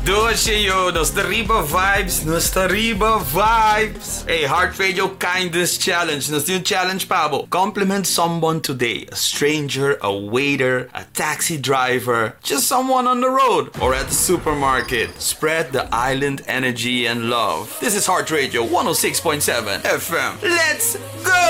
Doce Nostariba Vibes, Nostariba Vibes. Hey, Heart Radio Kindness Challenge. Nos yung challenge pa bo. Compliment someone today. A stranger, a waiter, a taxi driver, just someone on the road or at the supermarket. Spread the island energy and love. This is Heart Radio 106.7 FM. Let's go!